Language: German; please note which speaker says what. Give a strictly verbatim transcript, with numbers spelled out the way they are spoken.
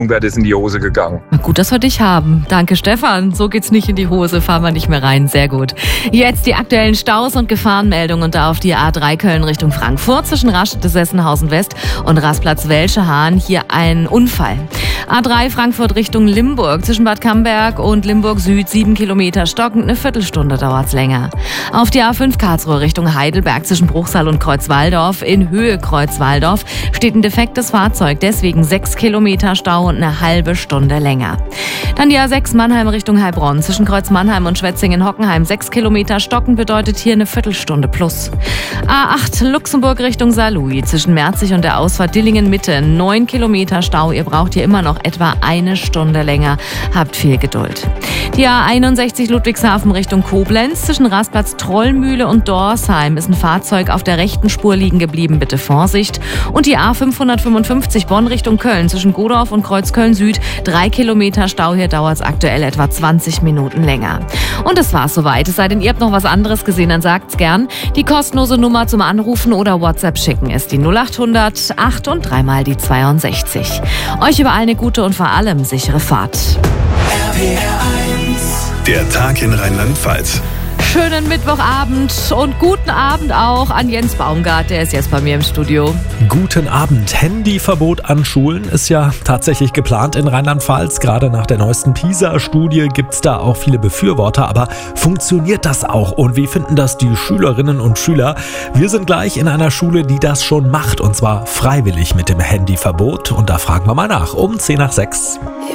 Speaker 1: wäre das in die Hose gegangen.
Speaker 2: Na gut, dass wir dich haben. Danke, Stefan. So geht's nicht in die Hose, fahren wir nicht mehr rein. Sehr gut. Jetzt die aktuellen Staus und Gefahrenmeldungen und da auf die A drei Köln Richtung Frankfurt zwischen Raststätte-Sessenhausen West und Rastplatz Welschehahn. Hier ein Unfall. A drei Frankfurt Richtung Limburg zwischen Bad Camberg und Limburg Süd sieben Kilometer stockend, eine Viertelstunde dauert's länger. Auf die A fünf Karlsruhe Richtung Heidelberg zwischen Bruchsal und Kreuzwaldorf in Höhe Kreuzwaldorf steht ein defektes Fahrzeug, deswegen sechs Kilometer Stau und eine halbe Stunde länger. Dann die A sechs Mannheim Richtung Heilbronn zwischen Kreuz Mannheim und Schwetzingen-Hockenheim sechs Kilometer stocken bedeutet hier eine Viertelstunde plus. A acht Luxemburg Richtung Saarlouis zwischen Merzig und der Ausfahrt Dillingen-Mitte neun Kilometer Stau. Ihr braucht hier immer noch etwa eine Stunde länger. Habt viel Geduld. Die A einundsechzig Ludwigshafen Richtung Koblenz zwischen Rastplatz Trollmühle und Dorsheim ist ein Fahrzeug auf der rechten Spur liegen geblieben. Bitte Vorsicht. Und die A fünfhundertfünfundfünfzig Bonn Richtung Köln zwischen Godorf und Kreuzköln Süd drei Kilometer Stau. Hier dauert es aktuell etwa zwanzig Minuten länger. Und das war's soweit. Es sei denn, ihr habt noch was anderes gesehen, dann sagt's gern. Die kostenlose Nummer zum Anrufen oder WhatsApp schicken ist die null acht hundert acht und dreimal die zweiundsechzig. Euch überall eine gute und vor allem sichere Fahrt.
Speaker 3: R P R eins.
Speaker 4: Der Tag in Rheinland-Pfalz.
Speaker 2: Schönen Mittwochabend und guten Abend auch an Jens Baumgart, der ist jetzt bei mir im Studio.
Speaker 5: Guten Abend. Handyverbot an Schulen ist ja tatsächlich geplant in Rheinland-Pfalz. Gerade nach der neuesten PISA-Studie gibt es da auch viele Befürworter. Aber funktioniert das auch? Und wie finden das die Schülerinnen und Schüler? Wir sind gleich in einer Schule, die das schon macht. Und zwar freiwillig mit dem Handyverbot. Und da fragen wir mal nach um zehn nach sechs.